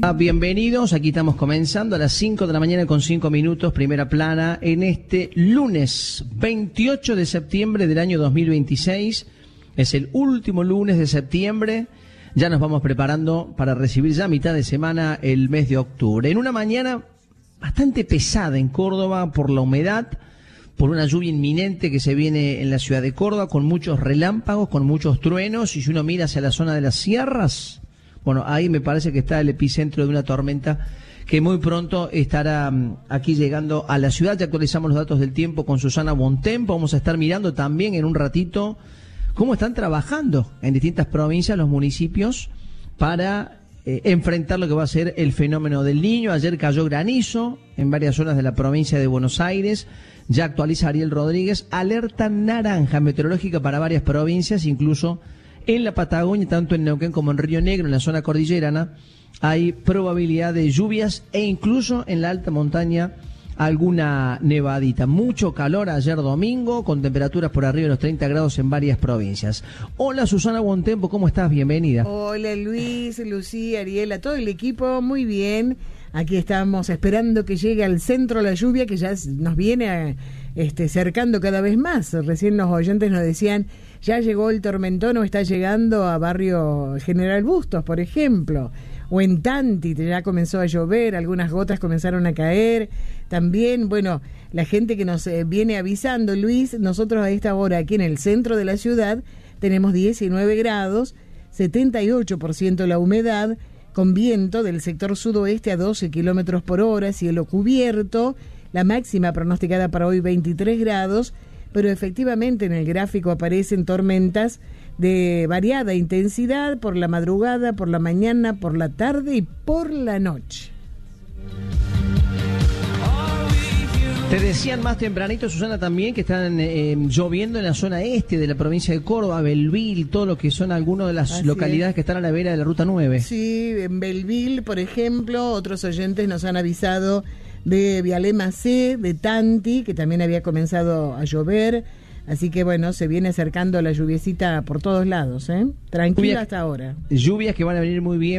Hola, bienvenidos. Aquí estamos comenzando a las 5 de la mañana con 5 minutos, primera plana, en este lunes 28 de septiembre del año 2026. Es el último lunes de septiembre. Ya nos vamos preparando para recibir ya a mitad de semana el mes de octubre. En una mañana bastante pesada en Córdoba por la humedad, por una lluvia inminente que se viene en la ciudad de Córdoba, con muchos relámpagos, con muchos truenos, y si uno mira hacia la zona de las sierras, bueno, ahí me parece que está el epicentro de una tormenta que muy pronto estará aquí llegando a la ciudad. Ya actualizamos los datos del tiempo con Susana Bontempo. Vamos a estar mirando también en un ratito cómo están trabajando en distintas provincias los municipios para enfrentar lo que va a ser el fenómeno del Niño. Ayer cayó granizo en varias zonas de la provincia de Buenos Aires. Ya actualiza Ariel Rodríguez, alerta naranja meteorológica para varias provincias, incluso en la Patagonia, tanto en Neuquén como en Río Negro, en la zona cordillerana, hay probabilidad de lluvias e incluso en la alta montaña alguna nevadita. Mucho calor ayer domingo, con temperaturas por arriba de los 30 grados en varias provincias. Hola Susana Bontempo, ¿cómo estás? Bienvenida. Hola Luis, Lucía, Ariel, a todo el equipo, muy bien. Aquí estamos esperando que llegue al centro la lluvia, que ya nos viene cercando cada vez más. Recién los oyentes nos decían, ya llegó el tormentón o está llegando a barrio General Bustos, por ejemplo, o en Tanti, ya comenzó a llover, algunas gotas comenzaron a caer. También, bueno, la gente que nos viene avisando, Luis, nosotros a esta hora aquí en el centro de la ciudad tenemos 19 grados, 78% la humedad, con viento del sector sudoeste a 12 kilómetros por hora, cielo cubierto, la máxima pronosticada para hoy 23 grados, pero efectivamente en el gráfico aparecen tormentas de variada intensidad por la madrugada, por la mañana, por la tarde y por la noche. Te decían más tempranito, Susana, también que están lloviendo en la zona este de la provincia de Córdoba, Belville, todo lo que son algunas de las localidades que están a la vera de la Ruta 9. Sí, en Belville, por ejemplo, otros oyentes nos han avisado de Vialema C, de Tanti, que también había comenzado a llover. Así que bueno, se viene acercando la lluviecita por todos lados, ¿eh? Tranquila hasta ahora. Lluvias que van a venir muy bien